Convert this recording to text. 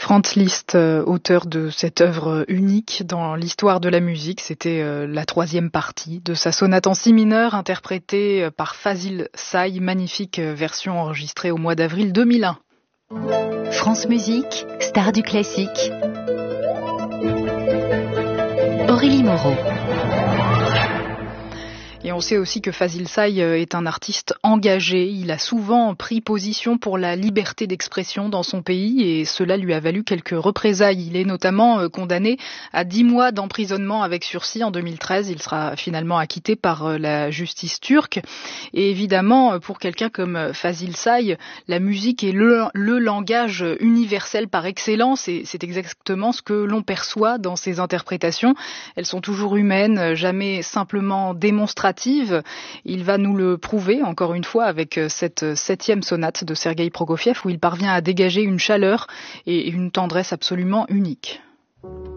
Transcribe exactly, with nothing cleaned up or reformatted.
Franz Liszt, euh, auteur de cette œuvre unique dans l'histoire de la musique, c'était euh, la troisième partie de sa sonate en si mineur interprétée par Fazil Say, magnifique version enregistrée au mois d'avril deux mille un. France Musique, star du classique. Aurélie Moreau. Et on sait aussi que Fazil Say est un artiste engagé. Il a souvent pris position pour la liberté d'expression dans son pays et cela lui a valu quelques représailles. Il est notamment condamné à dix mois d'emprisonnement avec sursis en deux mille treize. Il sera finalement acquitté par la justice turque. Et évidemment, pour quelqu'un comme Fazil Say, la musique est le, le langage universel par excellence et c'est exactement ce que l'on perçoit dans ses interprétations. Elles sont toujours humaines, jamais simplement démonstratives. Il va nous le prouver encore une fois avec cette septième sonate de Sergueï Prokofiev où il parvient à dégager une chaleur et une tendresse absolument uniques.